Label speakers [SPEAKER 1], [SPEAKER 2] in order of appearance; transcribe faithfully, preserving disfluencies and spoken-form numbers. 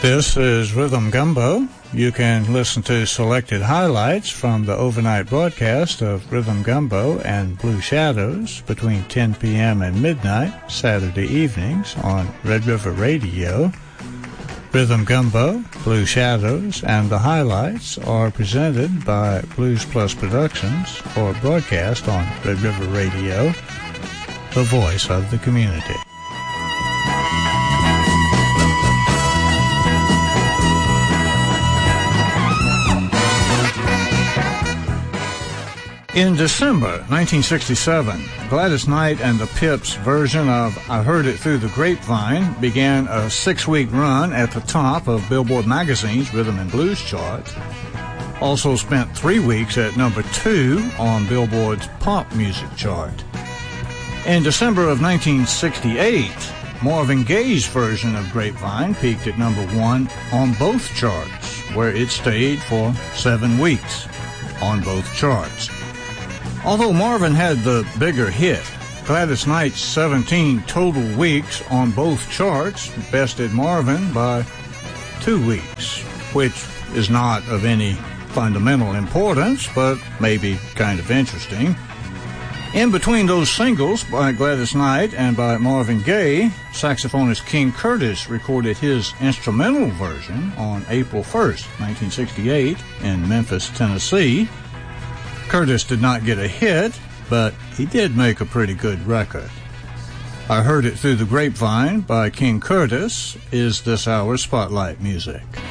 [SPEAKER 1] This is Rhythm Gumbo. You can listen to selected highlights from the overnight broadcast of Rhythm Gumbo and Blue Shadows between ten p.m. and midnight Saturday evenings on Red River Radio. Rhythm Gumbo, Blue Shadows, and the highlights are presented by Blues Plus Productions for broadcast on Red River Radio, the voice of the community. In December nineteen sixty-seven, Gladys Knight and the Pips' version of I Heard It Through the Grapevine began a six-week run at the top of Billboard Magazine's Rhythm and Blues chart. Also spent three weeks at number two on Billboard's Pop Music chart. In December of nineteen sixty-eight, Marvin Gaye's version of Grapevine peaked at number one on both charts, where it stayed for seven weeks on both charts. Although Marvin had the bigger hit, Gladys Knight's seventeen total weeks on both charts bested Marvin by two weeks, which is not of any fundamental importance, but maybe kind of interesting. In between those singles by Gladys Knight and by Marvin Gaye, saxophonist King Curtis recorded his instrumental version on April first, nineteen sixty-eight, in Memphis, Tennessee. Curtis did not get a hit, but he did make a pretty good record. I Heard It Through the Grapevine by King Curtis is this hour's Spotlight music.